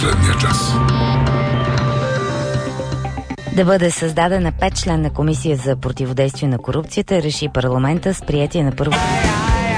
последния час. Да бъде създадена 5-членна комисия за противодействие на корупцията, реши парламента с приятие на първо